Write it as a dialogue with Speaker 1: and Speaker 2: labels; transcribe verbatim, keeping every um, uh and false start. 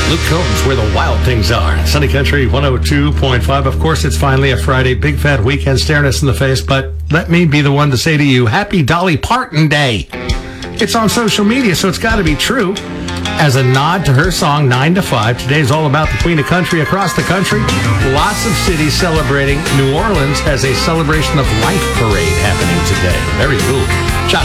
Speaker 1: Luke Combs, where the wild things are. Sunny Country one oh two point five. Of course, it's finally a Friday. Big fat weekend staring us in the face. But let me be the one to say to you, Happy Dolly Parton Day. It's on social media, so it's got to be true. As a nod to her song, nine to five, today's all about the Queen of Country across the country. Lots of cities celebrating. New Orleans has a Celebration of Life parade happening today. Very cool. Josh